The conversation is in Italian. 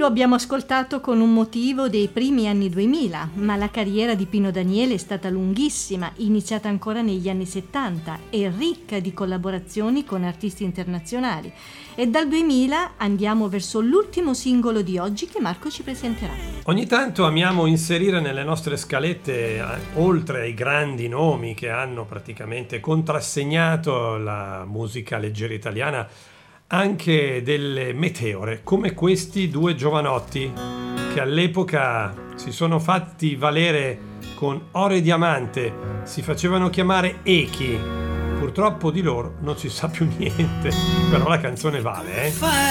lo abbiamo ascoltato con un motivo dei primi anni 2000, ma la carriera di Pino Daniele è stata lunghissima, iniziata ancora negli anni 70 e ricca di collaborazioni con artisti internazionali. E dal 2000 andiamo verso l'ultimo singolo di oggi che Marco ci presenterà. Ogni tanto amiamo inserire nelle nostre scalette, oltre ai grandi nomi che hanno praticamente contrassegnato la musica leggera italiana, anche delle meteore, come questi due giovanotti che all'epoca si sono fatti valere con oro e diamante, si facevano chiamare Echi. Purtroppo di loro non si sa più niente, però la canzone vale,